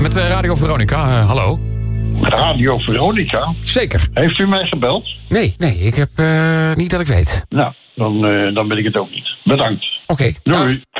met Radio Veronica. Hallo. Radio Veronica? Zeker. Heeft u mij gebeld? Nee, ik heb niet dat ik weet. Nou, dan ben ik het ook niet. Bedankt. Oké. Doei.